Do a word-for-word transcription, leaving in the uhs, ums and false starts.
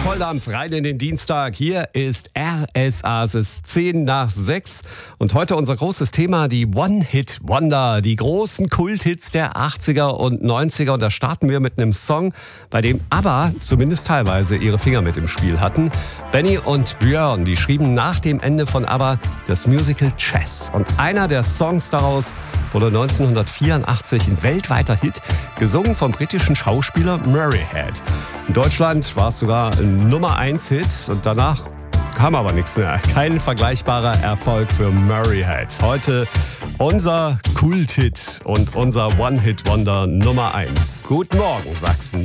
Volldampf rein in den Dienstag. Hier ist R S A. Es ist zehn nach sechs. Und heute unser großes Thema, die One-Hit-Wonder, die großen Kulthits der achtziger und neunziger. Und da starten wir mit einem Song, bei dem ABBA zumindest teilweise ihre Finger mit im Spiel hatten. Benny und Björn, die schrieben nach dem Ende von ABBA das Musical Chess. Und einer der Songs daraus wurde neunzehnhundertvierundachtzig ein weltweiter Hit, gesungen vom britischen Schauspieler Murray Head. In Deutschland war es sogar ein Nummer eins Hit und danach kam aber nichts mehr. Kein vergleichbarer Erfolg für Murray Head. Heute unser Kulthit und unser One-Hit-Wonder Nummer eins. Guten Morgen, Sachsen.